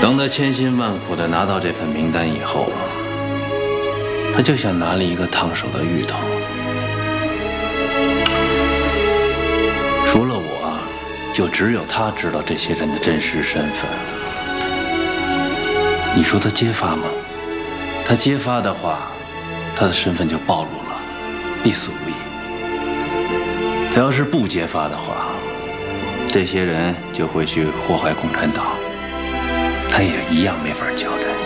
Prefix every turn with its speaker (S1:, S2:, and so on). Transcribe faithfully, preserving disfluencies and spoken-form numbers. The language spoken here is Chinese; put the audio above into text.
S1: 等他千辛万苦地拿到这份名单以后，他就像拿了一个烫手的芋头。除了我，就只有他知道这些人的真实身份。你说他揭发吗？他揭发的话，他的身份就暴露了，必死无疑。他要是不揭发的话，这些人就会去祸害共产党，他也一样没法交代。